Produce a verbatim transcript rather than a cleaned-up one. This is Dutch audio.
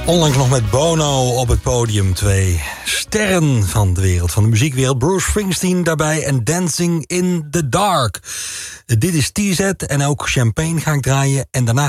Onlangs nog met Bono op het podium. Twee sterren van de wereld, van de muziekwereld. Bruce Springsteen daarbij en Dancing in the Dark. Dit is T Z en ook Champagne ga ik draaien. En daarna